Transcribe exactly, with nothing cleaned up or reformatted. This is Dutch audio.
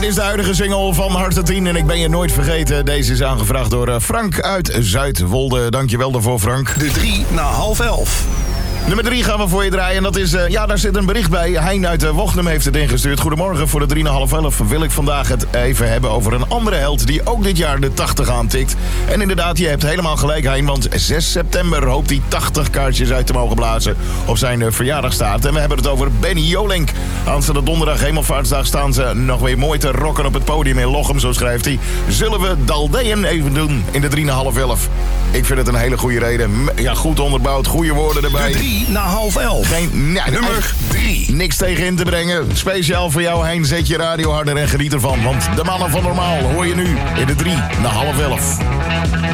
Het is de huidige single van Harte tien en ik ben je nooit vergeten. Deze is aangevraagd door uh, Frank uit Zuidwolde. Dankjewel daarvoor, Frank. De drie na half elf. Nummer drie gaan we voor je draaien. En dat is, uh, ja, daar zit een bericht bij. Hein uit uh, Wochnum heeft het ingestuurd. Goedemorgen, voor de drie na half elf wil ik vandaag het even hebben over een andere held die ook dit jaar de tachtig aantikt. En inderdaad, je hebt helemaal gelijk, Hein, want zes september hoopt hij tachtig kaartjes uit te mogen blazen op zijn uh, verjaardagstaart. En we hebben het over Benny Jolink. Aanstaande donderdag, Hemelvaartsdag, staan ze nog weer mooi te rocken op het podium in Lochem, zo schrijft hij. Zullen we Daldeën even doen in de drie na half elf? Ik vind het een hele goede reden. Ja, goed onderbouwd, goede woorden erbij. De drie na half elf. Geen, nou, Nummer drie. Niks tegen in te brengen. Speciaal voor jou, Hein. Zet je radio harder en geniet ervan. Want de mannen van normaal hoor je nu in de drie na half elf.